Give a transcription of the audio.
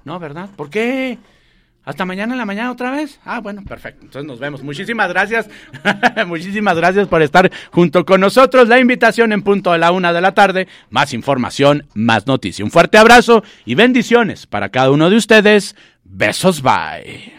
No, ¿verdad? ¿Por qué? ¿Hasta mañana en la mañana otra vez? Ah, bueno, perfecto. Entonces nos vemos. Muchísimas gracias. Muchísimas gracias por estar junto con nosotros. La invitación en punto de la 1:00 p.m. Más información, más noticia. Un fuerte abrazo y bendiciones para cada uno de ustedes. Besos, bye.